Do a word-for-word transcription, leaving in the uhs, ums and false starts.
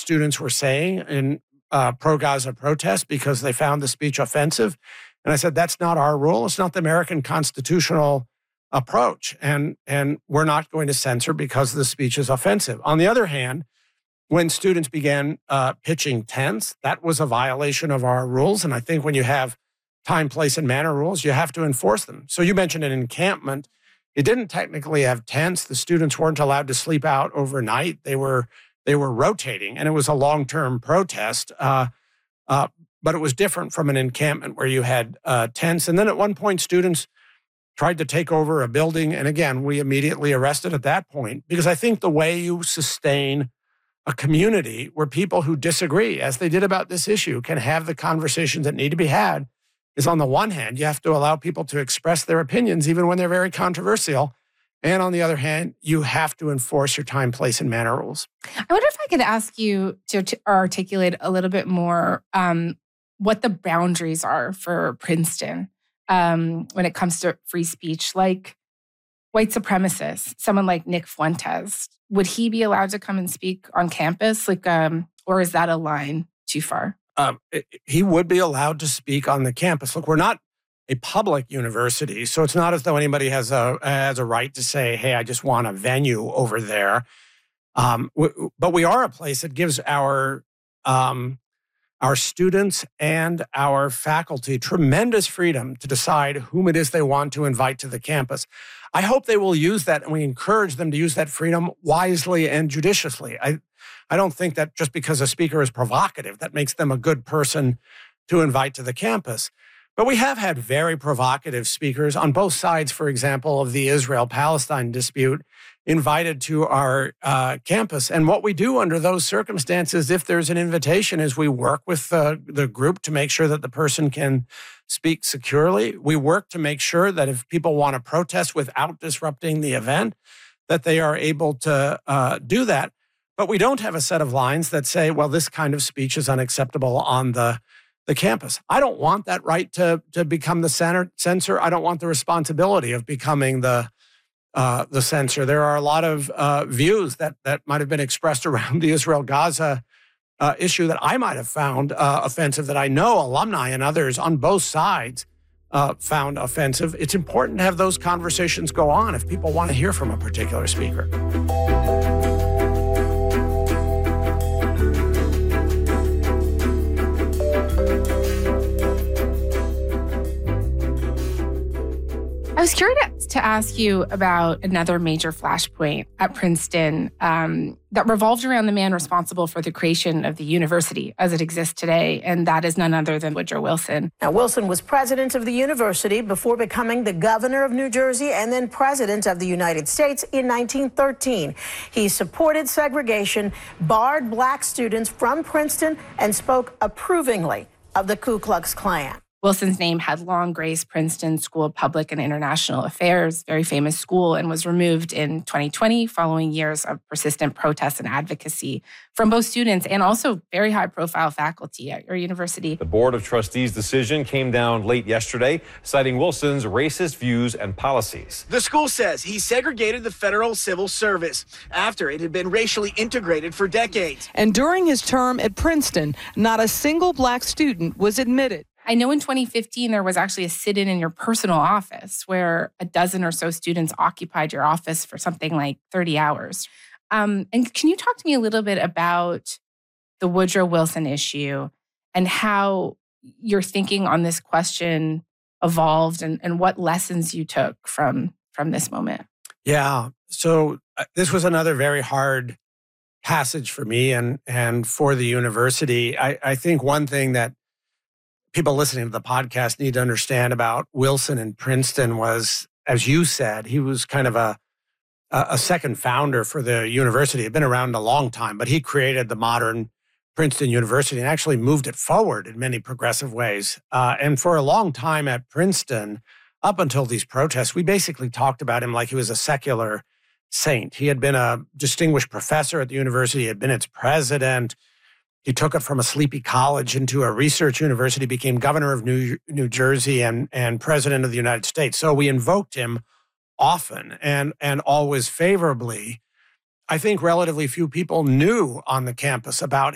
students were saying in uh, pro-Gaza protests because they found the speech offensive. And I said, that's not our rule. It's not the American constitutional approach. And, and we're not going to censor because the speech is offensive. On the other hand, when students began uh, pitching tents, that was a violation of our rules. And I think when you have time, place, and manner rules, you have to enforce them. So you mentioned an encampment. It didn't technically have tents. The students weren't allowed to sleep out overnight. They were they were rotating, and it was a long-term protest. Uh, uh, but it was different from an encampment where you had uh, tents. And then at one point, students tried to take over a building. And again, we immediately arrested at that point, because I think the way you sustain a community where people who disagree, as they did about this issue, can have the conversations that need to be had is, on the one hand, you have to allow people to express their opinions, even when they're very controversial. And on the other hand, you have to enforce your time, place, and manner rules. I wonder if I could ask you to, to articulate a little bit more um, what the boundaries are for Princeton um, when it comes to free speech. Like white supremacists, someone like Nick Fuentes, would he be allowed to come and speak on campus? Like, um, or is that a line too far? Um, he would be allowed to speak on the campus. Look, we're not a public university, so it's not as though anybody has a has a right to say, hey, I just want a venue over there. Um, w- but we are a place that gives our um, our students and our faculty tremendous freedom to decide whom it is they want to invite to the campus. I hope they will use that, and we encourage them to use that freedom wisely and judiciously. I I don't think that just because a speaker is provocative, that makes them a good person to invite to the campus. But we have had very provocative speakers on both sides, for example, of the Israel-Palestine dispute, invited to our uh, campus. And what we do under those circumstances, if there's an invitation, is we work with uh, the group to make sure that the person can speak securely. We work to make sure that if people want to protest without disrupting the event, that they are able to uh, do that. But we don't have a set of lines that say, well, this kind of speech is unacceptable on the, the campus. I don't want that right to, to become the center, censor. I don't want the responsibility of becoming the uh, the censor. There are a lot of uh, views that, that might have been expressed around the Israel-Gaza uh, issue that I might have found uh, offensive, that I know alumni and others on both sides uh, found offensive. It's important to have those conversations go on if people want to hear from a particular speaker. I was curious to ask you about another major flashpoint at Princeton um, that revolved around the man responsible for the creation of the university as it exists today, and that is none other than Woodrow Wilson. Now, Wilson was president of the university before becoming the governor of New Jersey and then president of the United States in nineteen thirteen. He supported segregation, barred black students from Princeton, and spoke approvingly of the Ku Klux Klan. Wilson's name had long graced Princeton School of Public and International Affairs, very famous school, and was removed in twenty twenty following years of persistent protests and advocacy from both students and also very high-profile faculty at your university. The Board of Trustees' decision came down late yesterday, citing Wilson's racist views and policies. The school says he segregated the federal civil service after it had been racially integrated for decades. And during his term at Princeton, not a single black student was admitted. I know in twenty fifteen, there was actually a sit-in in your personal office where a dozen or so students occupied your office for something like thirty hours. Um, and can you talk to me a little bit about the Woodrow Wilson issue and how your thinking on this question evolved and, and what lessons you took from, from this moment? Yeah. So uh, this was another very hard passage for me and, and for the university. I, I think one thing that people listening to the podcast need to understand about Wilson and Princeton was, as you said, he was kind of a a second founder for the university. He'd been around a long time, but he created the modern Princeton University and actually moved it forward in many progressive ways. Uh, and for a long time at Princeton, up until these protests, we basically talked about him like he was a secular saint. He had been a distinguished professor at the university, he had been its president. He took it from a sleepy college into a research university, became governor of New, New Jersey and, and president of the United States. So we invoked him often and, and always favorably. I think relatively few people knew on the campus about